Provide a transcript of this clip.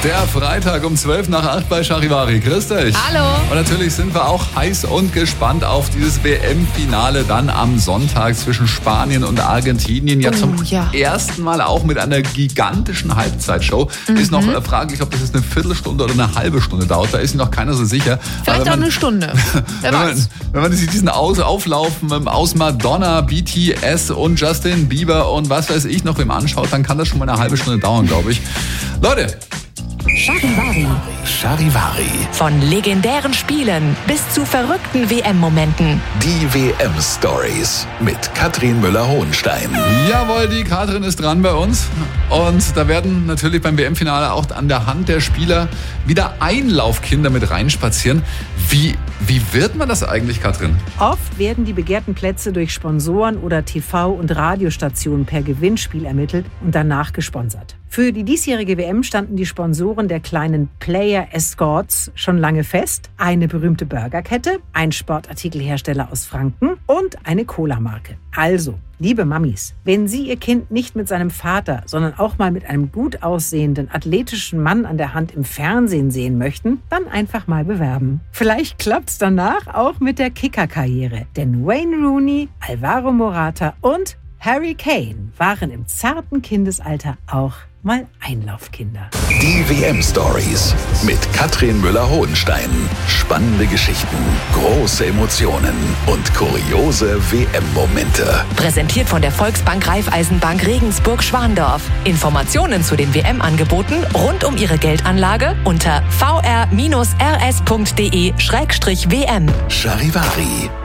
Der Freitag um 7:55 bei Charivari. Grüß dich. Hallo. Und natürlich sind wir auch heiß und gespannt auf dieses WM-Finale dann am Sonntag zwischen Spanien und Argentinien. Ja, zum ersten Mal auch mit einer gigantischen Halbzeitshow. Ist noch fraglich, ob das jetzt eine Viertelstunde oder eine halbe Stunde dauert. Da ist noch keiner so sicher. Vielleicht auch eine Stunde. Wer weiß. Wenn man sich diesen Auflaufen aus Madonna, BTS und Justin Bieber und was weiß ich noch wem anschaut, dann kann das schon mal eine halbe Stunde dauern, glaube ich. Leute. Charivari. Von legendären Spielen bis zu verrückten WM-Momenten. Die WM-Stories mit Katrin Müller-Hohenstein. Jawohl, die Katrin ist dran bei uns. Und da werden natürlich beim WM-Finale auch an der Hand der Spieler wieder Einlaufkinder mit reinspazieren. Wie wird man das eigentlich, Katrin? Oft werden die begehrten Plätze durch Sponsoren oder TV- und Radiostationen per Gewinnspiel ermittelt und danach gesponsert. Für die diesjährige WM standen die Sponsoren der kleinen Player Escorts schon lange fest. Eine berühmte Burgerkette, ein Sportartikelhersteller aus Franken und eine Cola-Marke. Also, liebe Mamis, wenn Sie Ihr Kind nicht mit seinem Vater, sondern auch mal mit einem gut aussehenden, athletischen Mann an der Hand im Fernsehen sehen möchten, dann einfach mal bewerben. Vielleicht klappt's danach auch mit der Kicker-Karriere. Denn Wayne Rooney, Alvaro Morata und Harry Kane waren im zarten Kindesalter auch mal Einlaufkinder. Die WM-Stories mit Katrin Müller-Hohenstein. Spannende Geschichten, große Emotionen und kuriose WM-Momente. Präsentiert von der Volksbank Raiffeisenbank Regensburg-Schwandorf. Informationen zu den WM-Angeboten rund um Ihre Geldanlage unter vr-rs.de/WM. Charivari.